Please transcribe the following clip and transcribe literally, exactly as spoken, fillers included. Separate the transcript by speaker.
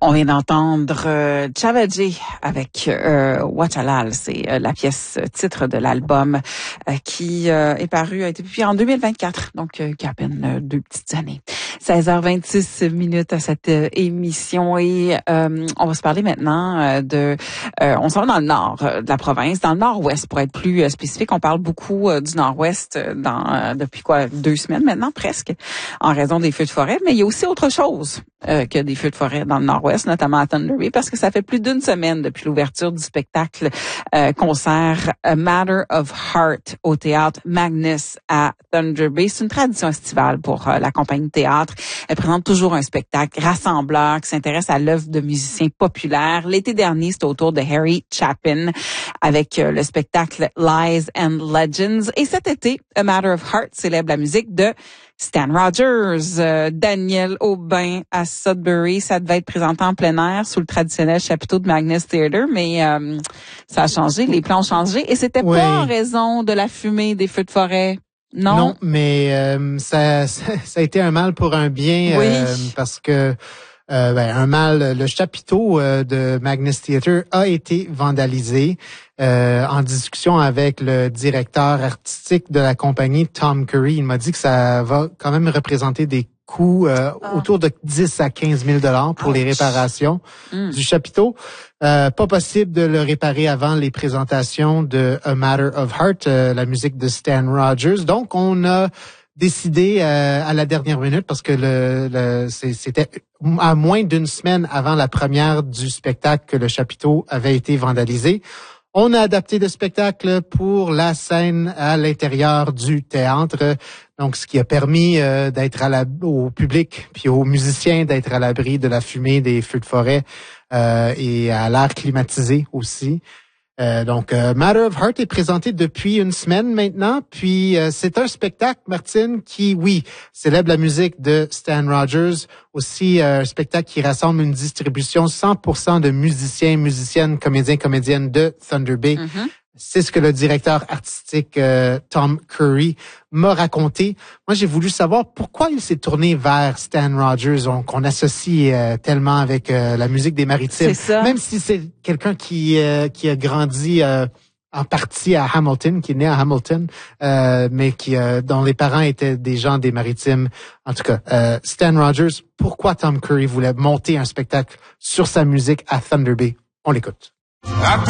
Speaker 1: On vient d'entendre euh, Chavaji avec euh, Wachalal, c'est euh, la pièce titre de l'album euh, qui euh, est paru, a été publié en deux mille vingt-quatre, donc euh, qui a à peine euh, deux petites années. seize heures vingt-six minutes à cette euh, émission et euh, on va se parler maintenant euh, de... Euh, on s'en va dans le nord euh, de la province, dans le nord-ouest pour être plus euh, spécifique. On parle beaucoup euh, du nord-ouest euh, dans euh, depuis quoi deux semaines maintenant presque, en raison des feux de forêt, mais il y a aussi autre chose euh, que des feux de forêt dans le nord-ouest, notamment à Thunder Bay, parce que ça fait plus d'une semaine depuis l'ouverture du spectacle euh, concert A Matter of Heart au théâtre Magnus à Thunder Bay. C'est une tradition estivale pour euh, la compagnie de théâtre. Elle présente toujours un spectacle rassembleur qui s'intéresse à l'œuvre de musiciens populaires. L'été dernier, c'était au tour de Harry Chapin avec euh, le spectacle Lies and Legends. Et cet été, A Matter of Heart célèbre la musique de Stan Rogers, euh, Daniel Aubin à Sudbury. Ça devait être présenté en plein air sous le traditionnel chapiteau de Magnus Theatre, mais euh, ça a changé, les plans ont changé. Et c'était oui. pas en raison de la fumée des feux de forêt. Non,
Speaker 2: non mais euh, ça, ça, ça a été un mal pour un bien
Speaker 1: oui.
Speaker 2: euh, parce que euh, ben, un mal, le chapiteau euh, de Magnus Theatre a été vandalisé. Euh, en discussion avec le directeur artistique de la compagnie, Tom Curry, il m'a dit que ça va quand même représenter des coûts euh, ah. autour de dix à quinze mille dollars pour Ouch. les réparations mm. du chapiteau. Euh, pas possible de le réparer avant les présentations de A Matter of Heart, euh, la musique de Stan Rogers. Donc, on a décidé euh, à la dernière minute, parce que le, le c'était à moins d'une semaine avant la première du spectacle que le chapiteau avait été vandalisé. On a adapté le spectacle pour la scène à l'intérieur du théâtre, donc ce qui a permis euh, d'être à la, au public puis aux musiciens d'être à l'abri de la fumée des feux de forêt euh, et à l'air climatisé aussi. Euh, donc, euh, Matter of Heart est présenté depuis une semaine maintenant, puis euh, c'est un spectacle, Martine, qui, oui, célèbre la musique de Stan Rogers, aussi euh, un spectacle qui rassemble une distribution cent pour cent de musiciens, musiciennes, comédiens, comédiennes de Thunder Bay. Mm-hmm. C'est ce que le directeur artistique euh, Tom Curry m'a raconté. Moi, j'ai voulu savoir pourquoi il s'est tourné vers Stan Rogers, on, qu'on associe euh, tellement avec euh, la musique des Maritimes.
Speaker 1: C'est ça.
Speaker 2: Même si c'est quelqu'un qui euh, qui a grandi euh, en partie à Hamilton, qui est né à Hamilton, euh, mais qui euh, dont les parents étaient des gens des Maritimes. En tout cas, euh, Stan Rogers, pourquoi Tom Curry voulait monter un spectacle sur sa musique à Thunder Bay? On l'écoute.